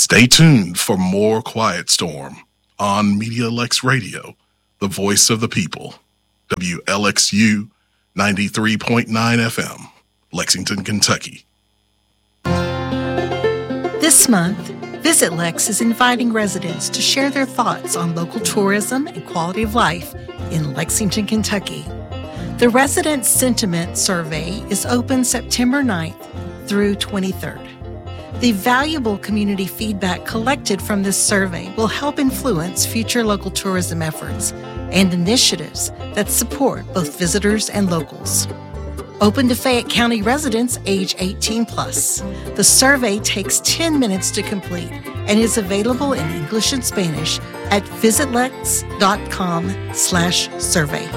Stay tuned for more Quiet Storm on Media Lex Radio, the voice of the people. WLXU 93.9 FM, Lexington, Kentucky. This month, Visit Lex is inviting residents to share their thoughts on local tourism and quality of life in Lexington, Kentucky. The Resident Sentiment Survey is open September 9th through 23rd. The valuable community feedback collected from this survey will help influence future local tourism efforts and initiatives that support both visitors and locals. Open to Fayette County residents age 18 plus. The survey takes 10 minutes to complete and is available in English and Spanish at visitlex.com/survey.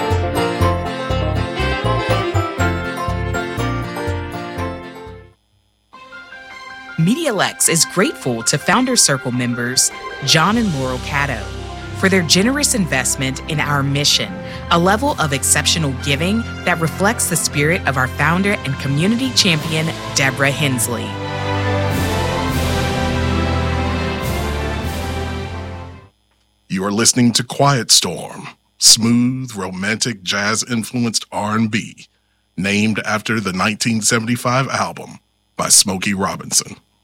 Media Lex is grateful to Founder Circle members John and Laurel Caddo for their generous investment in our mission, a level of exceptional giving that reflects the spirit of our founder and community champion, Deborah Hensley. You are listening to Quiet Storm, smooth, romantic, jazz-influenced R&B, named after the 1975 album by Smokey Robinson.